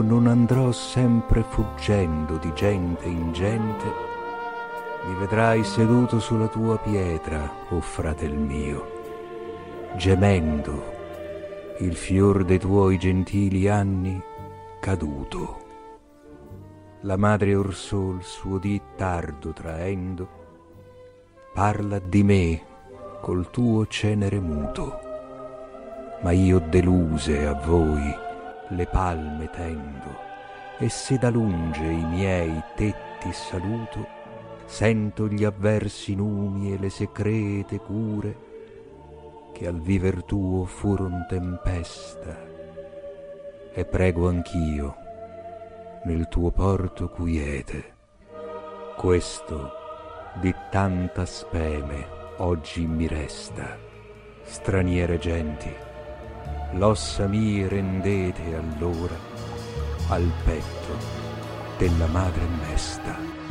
non andrò sempre fuggendo di gente in gente, mi vedrai seduto sulla tua pietra, o fratel mio, gemendo il fior dei tuoi gentili anni caduto. La madre orsol suo dì tardo traendo, parla di me col tuo cenere muto, ma io deluse a voi le palme tendo, e se da lunge i miei tetti saluto, sento gli avversi numi e le secrete cure che al viver tuo furon tempesta, e prego anch'io nel tuo porto quiete. Questo di tanta speme oggi mi resta. Straniere genti, l'ossa mie rendete allora al petto della madre mesta.